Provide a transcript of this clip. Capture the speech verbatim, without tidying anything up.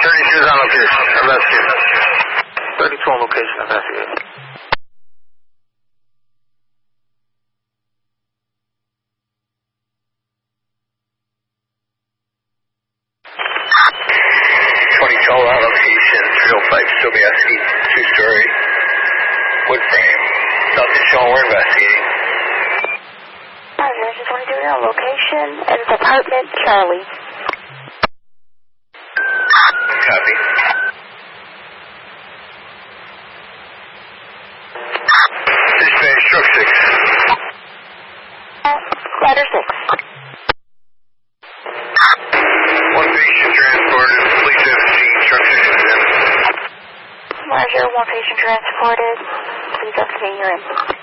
thirty-two is on location. Investigate. thirty-two on location. Investigate. twenty-two on location. three oh five Sobieski, two-story. Wood frame. Nothing showing. We're investigating. Roger, twenty-two on location. It's apartment Charlie. Copy. Dispatch, truck six. Ladder six. One patient transported, police seventeen, truck six is in. Roger, one patient transported. Please update your in.